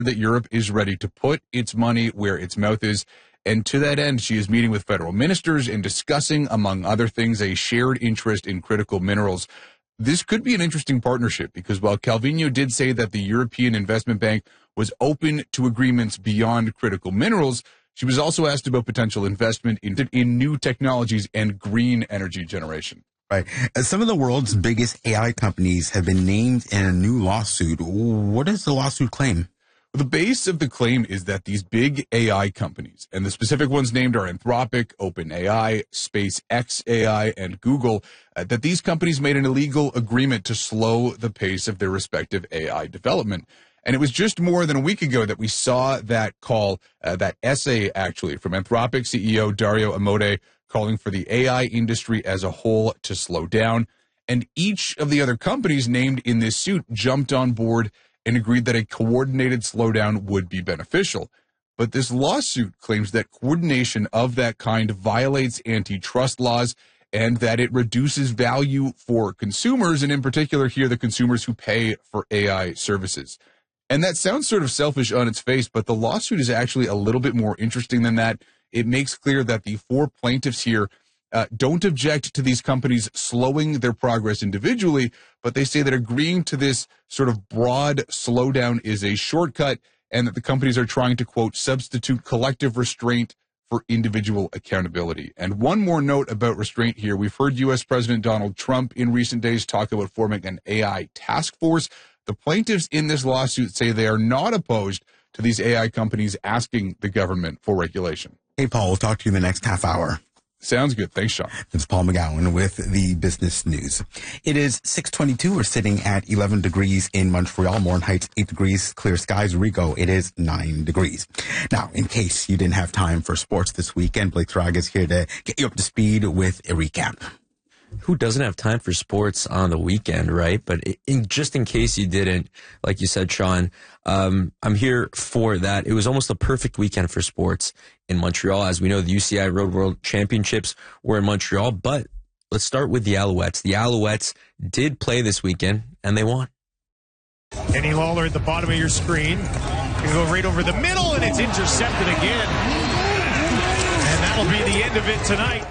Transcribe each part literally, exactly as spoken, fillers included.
that Europe is ready to put its money where its mouth is. And to that end, she is meeting with federal ministers and discussing, among other things, a shared interest in critical minerals. This could be an interesting partnership because while Calvino did say that the European Investment Bank was open to agreements beyond critical minerals, she was also asked about potential investment in, in new technologies and green energy generation. Right. Some of the world's biggest A I companies have been named in a new lawsuit. What does the lawsuit claim? The base of the claim is that these big A I companies, and the specific ones named are Anthropic, OpenAI, SpaceX A I, and Google, uh, that these companies made an illegal agreement to slow the pace of their respective A I development. And it was just more than a week ago that we saw that call, uh, that essay actually, from Anthropic C E O Dario Amodei calling for the A I industry as a whole to slow down. And each of the other companies named in this suit jumped on board and agreed that a coordinated slowdown would be beneficial. But this lawsuit claims that coordination of that kind violates antitrust laws and that it reduces value for consumers, and in particular here, the consumers who pay for A I services. And that sounds sort of selfish on its face, but the lawsuit is actually a little bit more interesting than that. It makes clear that the four plaintiffs here Uh, don't object to these companies slowing their progress individually, but they say that agreeing to this sort of broad slowdown is a shortcut and that the companies are trying to, quote, substitute collective restraint for individual accountability. And one more note about restraint here. We've heard U S President Donald Trump in recent days talk about forming an A I task force. The plaintiffs in this lawsuit say they are not opposed to these A I companies asking the government for regulation. Hey, Paul, we'll talk to you in the next half hour. Sounds good. Thanks, Sean. It's Paul McGowan with the business news. It is six twenty-two. We're sitting at eleven degrees in Montreal. Morin Heights, eight degrees. Clear skies. Rico, it is nine degrees. Now, in case you didn't have time for sports this weekend, Blake Thraga is here to get you up to speed with a recap. Who doesn't have time for sports on the weekend, right? But in, just in case you didn't, like you said, Sean, um, I'm here for that. It was almost a perfect weekend for sports in Montreal. As we know, the U C I Road World Championships were in Montreal, but let's start with the Alouettes. The Alouettes did play this weekend, and they won. Kenny Lawler at the bottom of your screen. You go right over the middle, and it's intercepted again. And that'll be the end of it tonight.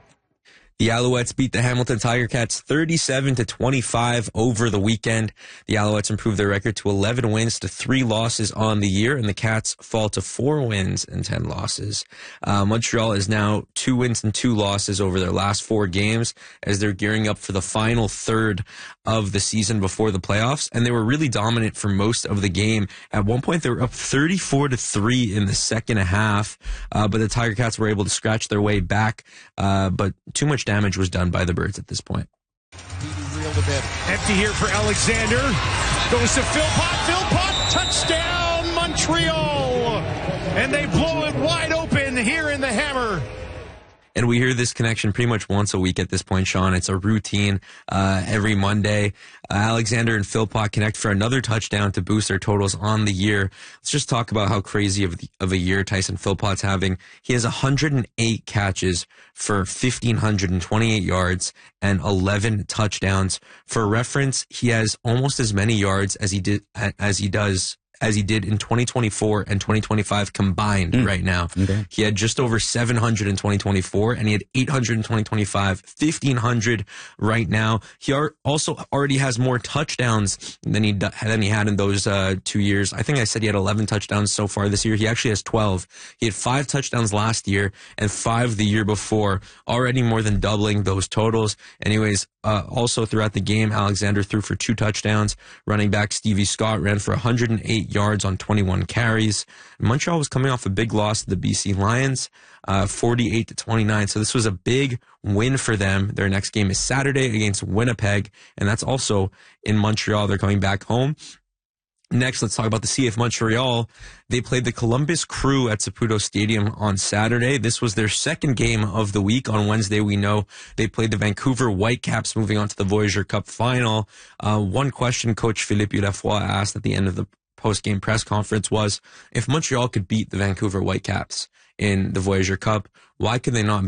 The Alouettes beat the Hamilton Tiger Cats thirty-seven to twenty-five over the weekend. The Alouettes improved their record to eleven wins to three losses on the year, and the Cats fall to four wins and ten losses. Uh, Montreal is now two wins and two losses over their last four games as they're gearing up for the final third of the season before the playoffs, and they were really dominant for most of the game. At one point, they were up thirty-four to three in the second half, uh, but the Tiger Cats were able to scratch their way back, uh, but too much damage was done by the Birds at this point. Reeled a bit. Empty here for Alexander. Goes to Philpott. Philpott, touchdown, Montreal! And they blow it wide open here in the Hammer. And we hear this connection pretty much once a week at this point, Sean. It's a routine uh, every Monday. Uh, Alexander and Philpott connect for another touchdown to boost their totals on the year. Let's just talk about how crazy of, the, of a year Tyson Philpott's having. He has one hundred eight catches for one thousand five hundred twenty-eight yards and eleven touchdowns. For reference, he has almost as many yards as he did as he does as he did in twenty twenty-four and twenty twenty-five combined mm. right now. Okay. He had just over seven hundred in twenty twenty-four, and he had eight hundred in twenty twenty-five, fifteen hundred right now. He are also already has more touchdowns than he than he had in those uh, two years. I think I said he had eleven touchdowns so far this year. He actually has twelve. He had five touchdowns last year and five the year before, already more than doubling those totals. Anyways, uh, also throughout the game, Alexander threw for two touchdowns. Running back Stevie Scott ran for one hundred eight yards on twenty-one carries. Montreal was coming off a big loss to the B C Lions, uh, forty-eight to twenty-nine. So this was a big win for them. Their next game is Saturday against Winnipeg, and that's also in Montreal. They're coming back home. Next, let's talk about the C F Montreal. They played the Columbus Crew at Saputo Stadium on Saturday. This was their second game of the week. On Wednesday, we know they played the Vancouver Whitecaps, moving on to the Voyageur Cup final. Uh, one question Coach Philippe Lafroy asked at the end of the post-game press conference was, if Montreal could beat the Vancouver Whitecaps in the Voyageur Cup, why could they not